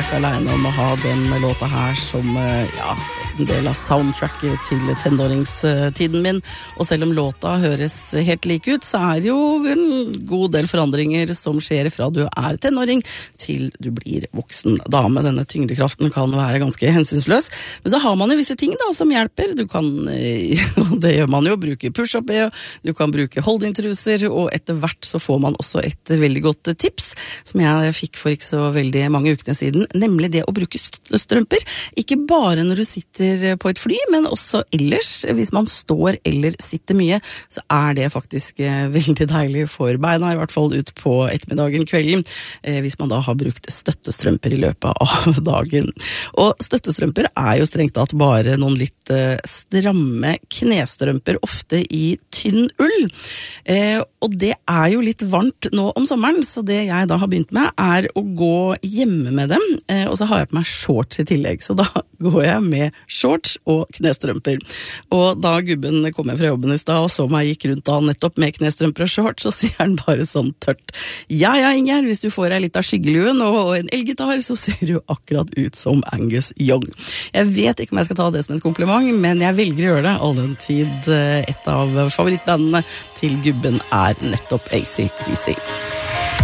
ikke alene om å ha den låta her som, en del av soundtracket til tenåringstiden min. Og selv om låta høres helt lik ut, så er det jo en god del forandringer som skjer fra du er tenåring til du blir voksen dame. Denne tyngdekraften kan være ganske hensynsløs. Men så har man jo visse ting da, som hjelper. Du kan, og det gjør man jo, bruke push-up, du kan bruke hold-in-truser, og etter hvert så får man også et veldig godt tips, som jeg fikk for ikke så veldig mange ukene siden, nemlig det å bruke støttestrømper. Ikke bare når du sitter på et fly, men også ellers. Hvis man står eller sitter mye, så er det faktisk veldig deilig for beina, i hvert fall ut på ettermiddagen, kvelden, hvis man da har brukt støttestrømper i løpet av dagen. Og støttestrømper er jo strengt tatt bare noen litt stramme knestrømper, ofte i tynn ull. Og det er jo litt varmt nå om sommeren, så det jeg da har begynt med er å gå hjemme med dem, og så har jeg på meg shorts i tillegg, så da går jeg med shorts og knestrømper. Og da gubben kom jeg fra jobben i sted og så meg gikk rundt da nettopp med knestrømper og shorts, så sier han bare sånn tørt: Ja, Inger, hvis du får deg litt av skyggeluen og en elgitar, så ser du akkurat ut som Angus Young. Jeg vet ikke om jeg skal ta det som en kompliment, men jeg velger å gjøre det, all den tid et av favorittbandene til gubben er nettopp AC/DC.